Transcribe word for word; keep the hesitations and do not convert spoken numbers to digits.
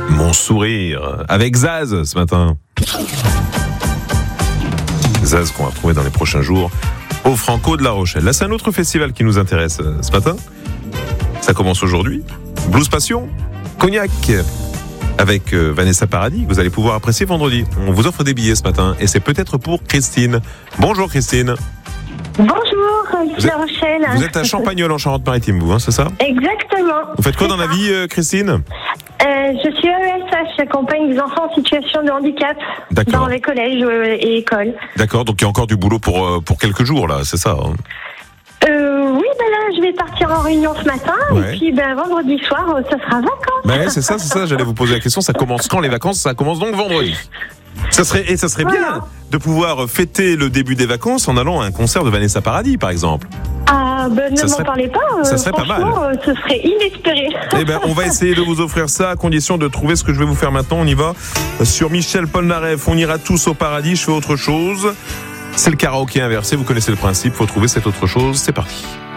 Mon sourire avec Zaz ce matin. Zaz qu'on va retrouver dans les prochains jours au Franco de La Rochelle. Là, c'est un autre festival qui nous intéresse ce matin. Ça commence aujourd'hui. Blues Passion, Cognac, avec Vanessa Paradis, que vous allez pouvoir apprécier vendredi. On vous offre des billets ce matin et c'est peut-être pour Christine. Bonjour Christine. Bonjour, vous La Rochelle. Vous êtes à Champagnole en Charente-Maritime, vous, hein, c'est ça? Exactement. Vous faites quoi dans la vie, euh, Christine? euh, Je suis A E S H, j'accompagne les enfants en situation de handicap D'accord. dans les collèges euh, et écoles. D'accord, donc il y a encore du boulot pour, euh, pour quelques jours, là, c'est ça, hein? Euh, oui, ben là, je vais partir en réunion ce matin, Ouais. et puis ben, vendredi soir, euh, ça sera vacances. Ben, c'est ça, c'est ça, j'allais vous poser la question, ça commence quand les vacances? Ça commence donc vendredi. Ça serait, et ça serait Voilà. bien de pouvoir fêter le début des vacances en allant à un concert de Vanessa Paradis, par exemple. Ah, ben ne Ça m'en serait- parlez pas, euh, ça serait pas franchement, euh, ce serait inespéré. Eh ben, on va essayer de vous offrir ça à condition de trouver ce que je vais vous faire maintenant. On y va sur Michel Polnareff. On ira tous au paradis. Je fais autre chose. C'est le karaoké inversé. Vous connaissez le principe. Faut trouver cette autre chose. C'est parti.